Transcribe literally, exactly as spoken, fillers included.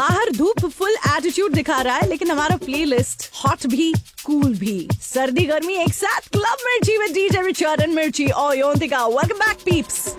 बाहर धूप full attitude दिखा रहा है, लेकिन हमारा प्लेलिस्ट हॉट भी कूल भी, सर्दी गर्मी एक साथ, क्लब मिर्ची विद डीजे रिचर्ड एंड मिर्ची और योंतिका। Welcome back peeps.